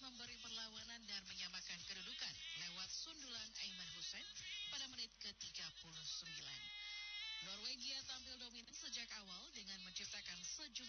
memberi perlawanan dan menyamakan kedudukan lewat sundulan Aiman Hussein pada menit ke-39. Norwegia tampil dominan sejak awal dengan menciptakan sejumlah